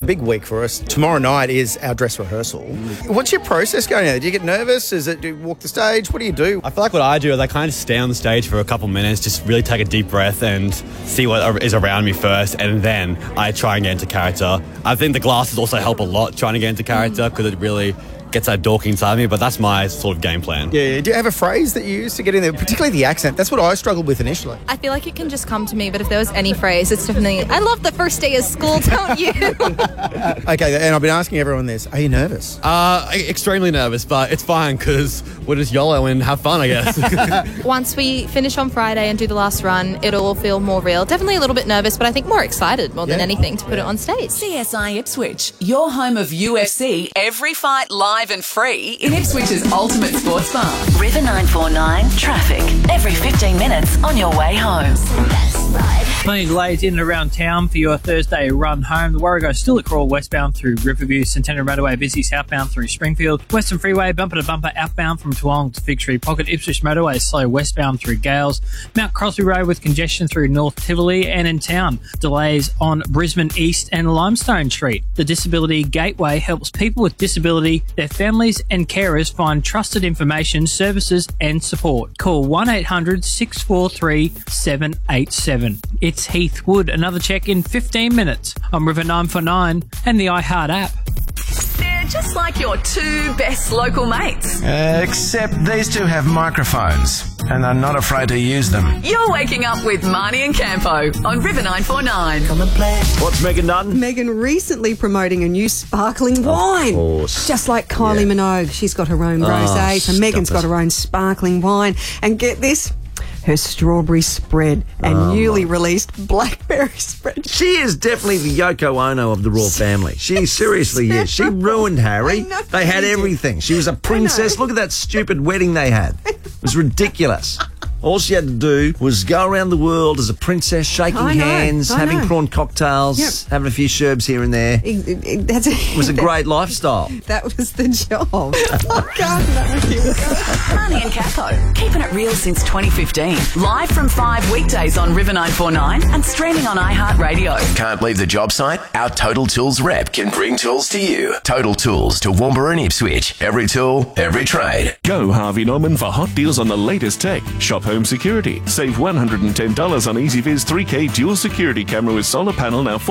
big week for us. Tomorrow night is our dress rehearsal. What's your process going on? Do you get nervous? Do you walk the stage? What do you do? I feel like what I do is I kind of stay on the stage for a couple minutes, just really take a deep breath and see what is around me first, and then I try and get into character. I think the glasses also help a lot trying to get into character because it really gets that dorky inside me, but that's my sort of game plan. Yeah. Do you have a phrase that you use to get in there, particularly the accent? That's what I struggled with initially. I feel like it can just come to me, but if there was any phrase, it's definitely, I love the first day of school, don't you? Okay, and I've been asking everyone this. Are you nervous? Extremely nervous, but it's fine because we're just YOLO and have fun, I guess. Once we finish on Friday and do the last run, it'll all feel more real. Definitely a little bit nervous, but I think more excited more than anything to put it on stage. CSI Ipswich, your home of UFC, every fight live and free in Ipswich's ultimate sports bar. River 949 traffic every 15 minutes on your way home. Plenty of delays in and around town for your Thursday run home. The Warrego still at Crawl westbound through Riverview, Centennial Motorway busy southbound through Springfield, Western Freeway bumper to bumper outbound from Toowong to Fig Tree Pocket, Ipswich Motorway slow westbound through Gales, Mount Crossley Road with congestion through North Tivoli, and in town delays on Brisbane East and Limestone Street. The Disability Gateway helps people with disability, their families and carers find trusted information, services and support. Call 1800 643 787. It's Heath Wood. Another check in 15 minutes on River 949 and the iHeart app. They're just like your two best local mates. Except these two have microphones and are not afraid to use them. You're waking up with Marnie and Campo on River 949. Come and play. What's Megan done? Megan recently promoting a new sparkling wine. Of course. Just like Kylie Minogue. She's got her own rosé, so Megan's got her own sparkling wine. And get this, her strawberry spread and newly released blackberry spread. She is definitely the Yoko Ono of the royal family. She seriously is. She ruined Harry. They had everything. She was a princess. Look at that stupid wedding they had. It was ridiculous. All she had to do was go around the world as a princess, shaking hands, having prawn cocktails, having a few sherbs here and there. It was a great lifestyle. That was the job. I can't know with you. Marnie and Capo, keeping it real since 2015. Live from 5 weekdays on River 949 and streaming on iHeartRadio. Can't leave the job site? Our Total Tools rep can bring tools to you. Total Tools to Toowoomba and Ipswich. Every tool, every trade. Go Harvey Norman for hot deals on the latest tech. Shop Home Security. Save $110 on EasyViz 3K dual security camera with solar panel, now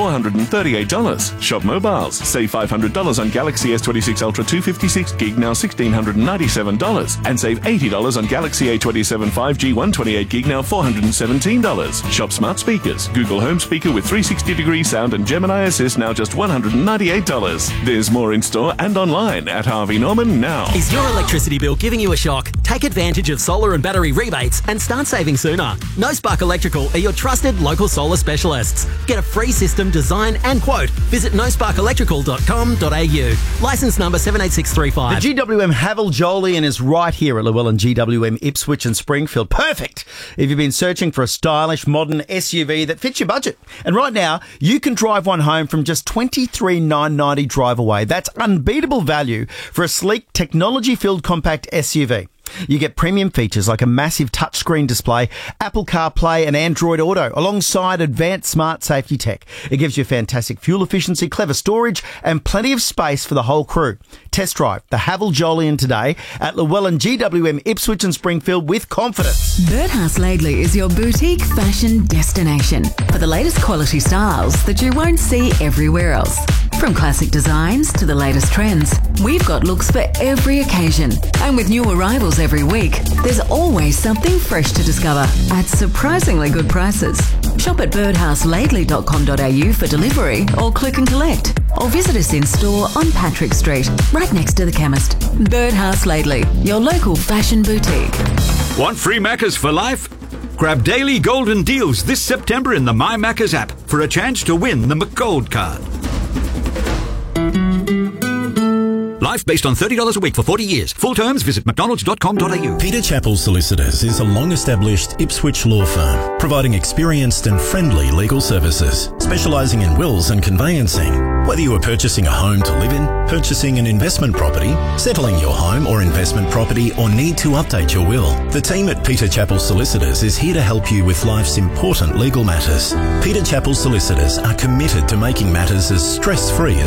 $438. Shop Mobiles. Save $500 on Galaxy S26 Ultra 256 gig, now $1,697. And save $80 on Galaxy A27 5G 128 gig, now $417. Shop Smart Speakers. Google Home Speaker with 360-degree sound and Gemini Assist, now just $198. There's more in store and online at Harvey Norman now. Is your electricity bill giving you a shock? Take advantage of solar and battery rebates and start saving sooner. No Spark Electrical are your trusted local solar specialists. Get a free system, design and quote. Visit nosparkelectrical.com.au. Licence number 78635. The GWM Haval Jolyon is right here at Llewellyn GWM Ipswich and Springfield. Perfect if you've been searching for a stylish, modern SUV that fits your budget. And right now, you can drive one home from just $23,990 drive away. That's unbeatable value for a sleek, technology-filled compact SUV. You get premium features like a massive touchscreen display, Apple CarPlay and Android Auto, alongside advanced smart safety tech. It gives you fantastic fuel efficiency, clever storage, and plenty of space for the whole crew. Test drive the Haval Jolyon today at Llewellyn GWM Ipswich and Springfield with confidence. Birdhouse Laidley is your boutique fashion destination for the latest quality styles that you won't see everywhere else. From classic designs to the latest trends, we've got looks for every occasion. And with new arrivals every week, there's always something fresh to discover at surprisingly good prices. Shop at birdhouselaidley.com.au for delivery or click and collect. Or visit us in store on Patrick Street, right next to the chemist. Birdhouse Laidley, your local fashion boutique. Want free Maccas for life? Grab daily golden deals this September in the My Maccas app for a chance to win the McGold card. Life based on $30 a week for 40 years. Full terms, visit mcdonalds.com.au. Peter Chappell Solicitors is a long-established Ipswich law firm, providing experienced and friendly legal services, specialising in wills and conveyancing. Whether you are purchasing a home to live in, purchasing an investment property, settling your home or investment property, or need to update your will, the team at Peter Chappell Solicitors is here to help you with life's important legal matters. Peter Chappell Solicitors are committed to making matters as stress-free as